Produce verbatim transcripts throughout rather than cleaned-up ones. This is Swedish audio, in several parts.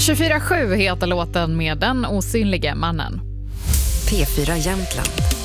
tjugofyra sju heter låten med den osynlige mannen. P fyra Jämtland.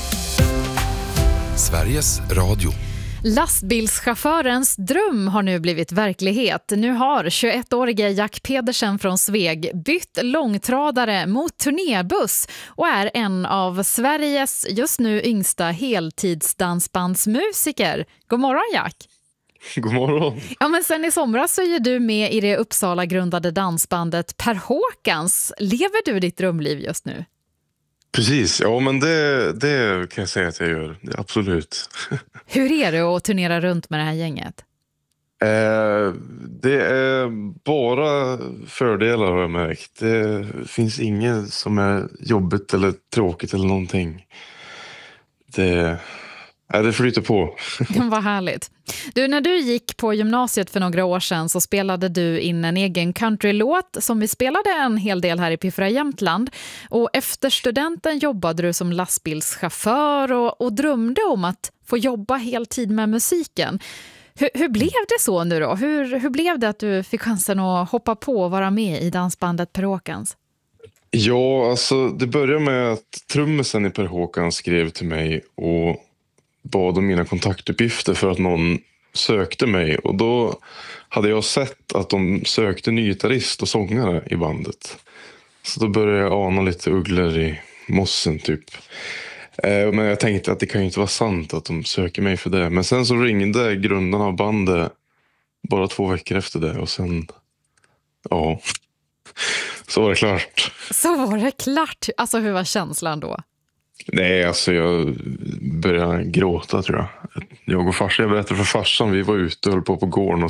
Sveriges Radio. Lastbilschaufförens dröm har nu blivit verklighet. Nu har tjugoettårige Jack Pedersen från Sveg bytt långtradare mot turnébuss och är en av Sveriges just nu yngsta heltidsdansbandsmusiker. God morgon, Jack! God morgon. Ja, men sen i somras så är du med i det Uppsala-grundade dansbandet Per Håkans. Lever du ditt drömliv just nu? Precis, ja men det, det kan jag säga att jag gör, det, absolut. Hur är det att turnera runt med det här gänget? Eh, det är bara fördelar har jag märkt. Det finns inget som är jobbigt eller tråkigt eller någonting. Det, ja, det flyter på. Vad härligt. Du, när du gick på gymnasiet för några år sedan så spelade du in en egen countrylåt som vi spelade en hel del här i P fyra Jämtland. Och efter studenten jobbade du som lastbilschaufför och, och drömde om att få jobba heltid med musiken. Hur, hur blev det så nu då? Hur, hur blev det att du fick chansen att hoppa på och vara med i dansbandet Per Håkans? Ja, alltså det började med att trummisen i Per Håkans skrev till mig och bad om mina kontaktuppgifter för att någon sökte mig. Och då hade jag sett att de sökte ny gitarrist och sångare i bandet. Så då började jag ana lite ugglor i mossen typ. Eh, men jag tänkte att det kan ju inte vara sant att de söker mig för det. Men sen så ringde grundarna av bandet bara två veckor efter det. Och sen, ja, så var det klart. Så var det klart. Alltså hur var känslan då? Nej, alltså jag började gråta tror jag. Jag och farsan, jag berättade för farsan, vi var ute och höll på på gården och